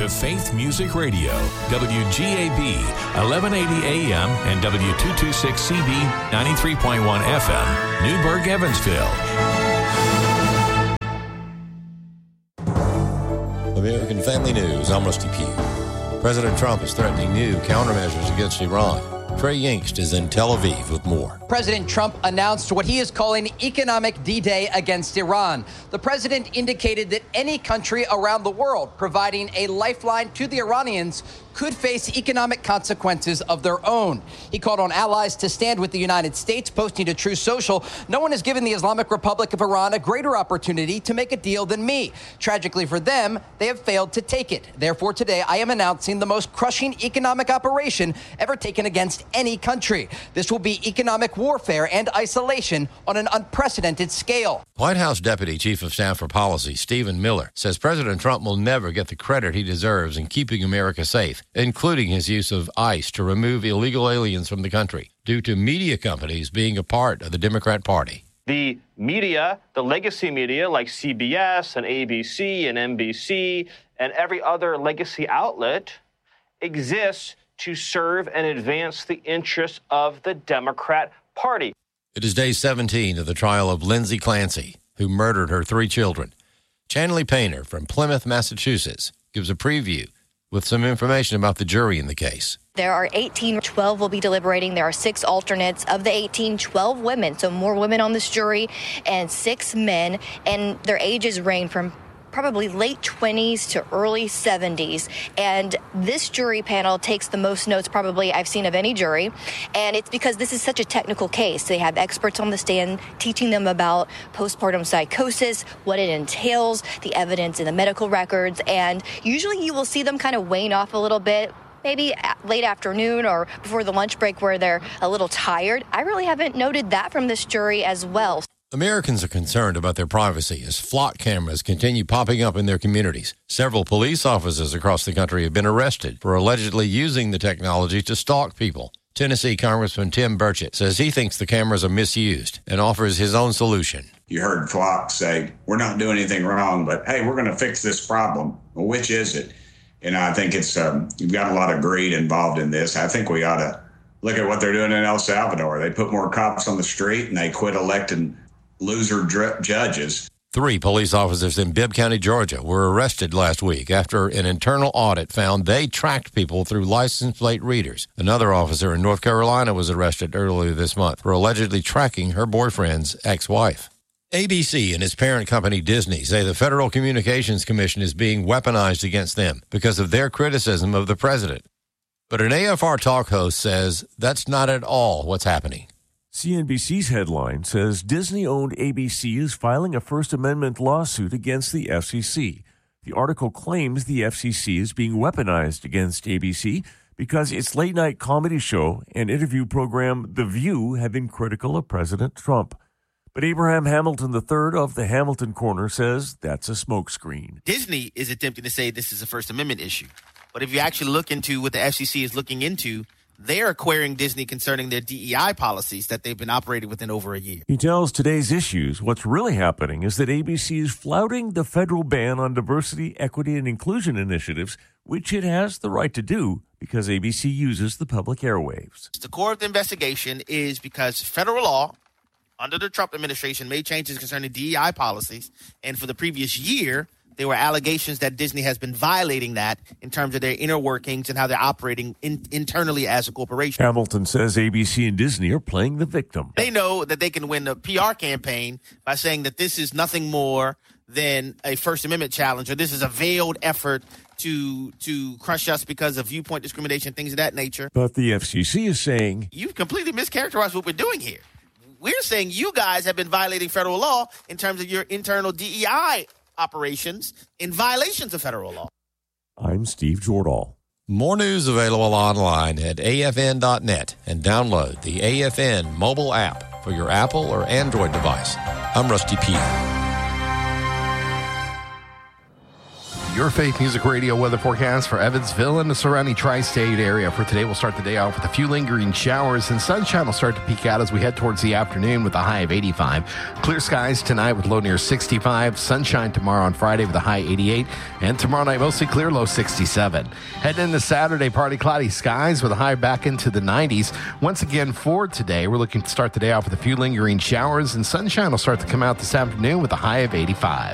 to Faith Music Radio, WGAB, 1180 AM and W226CB, 93.1 FM, Newburgh, Evansville. American Family News, I'm Rusty Pugh. President Trump is threatening new countermeasures against Iran. Trey Yingst is in Tel Aviv with more. President Trump announced what he is calling economic D-Day against Iran. The president indicated that any country around the world providing a lifeline to the Iranians could face economic consequences of their own. He called on allies to stand with the United States, posting to Truth Social, "No one has given the Islamic Republic of Iran a greater opportunity to make a deal than me. Tragically for them, they have failed to take it. Therefore, today I am announcing the most crushing economic operation ever taken against any country. This will be economic warfare and isolation on an unprecedented scale." White House Deputy Chief of Staff for Policy Stephen Miller says President Trump will never get the credit he deserves in keeping America safe, including his use of ICE to remove illegal aliens from the country due to media companies being a part of the Democrat Party. The media, the legacy media like CBS and ABC and NBC and every other legacy outlet exists to serve and advance the interests of the Democrat Party. It is day 17 of the trial of Lindsay Clancy, who murdered her 3 children. Chanley Painter from Plymouth, Massachusetts, gives a preview with some information about the jury in the case. There are 18, 12 will be deliberating. There are 6 alternates. Of the 18, 12 women, so more women on this jury, and 6 men, and their ages range from probably late 20s to early 70s. And this jury panel takes the most notes probably I've seen of any jury. And it's because this is such a technical case. They have experts on the stand teaching them about postpartum psychosis, what it entails, the evidence in the medical records. And usually you will see them kind of wane off a little bit, maybe late afternoon or before the lunch break where they're a little tired. I really haven't noted that from this jury as well. Americans are concerned about their privacy as flock cameras continue popping up in their communities. Several police officers across the country have been arrested for allegedly using the technology to stalk people. Tennessee Congressman Tim Burchett says he thinks the cameras are misused and offers his own solution. You heard Flock say, we're not doing anything wrong, but hey, we're going to fix this problem. Well, which is it? And I think it's you've got a lot of greed involved in this. I think we ought to look at what they're doing in El Salvador. They put more cops on the street and they quit electing loser judges. 3 police officers in Bibb County, Georgia, were arrested last week after an internal audit found they tracked people through license plate readers. Another officer in North Carolina was arrested earlier this month for allegedly tracking her boyfriend's ex-wife. ABC and its parent company Disney say the Federal Communications Commission is being weaponized against them because of their criticism of the president. But an AFR talk host says that's not at all what's happening. CNBC's headline says Disney-owned ABC is filing a First Amendment lawsuit against the FCC. The article claims the FCC is being weaponized against ABC because its late-night comedy show and interview program The View have been critical of President Trump. But Abraham Hamilton III of the Hamilton Corner says that's a smokescreen. Disney is attempting to say this is a First Amendment issue. But if you actually look into what the FCC is looking into, they're querying Disney concerning their DEI policies that they've been operating within over a year. He tells Today's Issues what's really happening is that ABC is flouting the federal ban on diversity, equity, and inclusion initiatives, which it has the right to do because ABC uses the public airwaves. The core of the investigation is because federal law under the Trump administration made changes concerning DEI policies, and for the previous year, there were allegations that Disney has been violating that in terms of their inner workings and how they're operating internally as a corporation. Hamilton says ABC and Disney are playing the victim. They know that they can win a PR campaign by saying that this is nothing more than a First Amendment challenge, or this is a veiled effort to crush us because of viewpoint discrimination, things of that nature. But the FCC is saying, you've completely mischaracterized what we're doing here. We're saying you guys have been violating federal law in terms of your internal DEI operations in violations of federal law. I'm Steve Jordahl. More news available online at afn.net and download the AFN mobile app for your Apple or Android device. I'm Rusty Pugh. Your Faith Music Radio weather forecast for Evansville and the surrounding tri-state area. For today, we'll start the day off with a few lingering showers, and sunshine will start to peek out as we head towards the afternoon with a high of 85. Clear skies tonight with low near 65. Sunshine tomorrow on Friday with a high 88. And tomorrow night, mostly clear, low 67. Heading into Saturday, partly cloudy skies with a high back into the 90s. Once again, for today, we're looking to start the day off with a few lingering showers, and sunshine will start to come out this afternoon with a high of 85.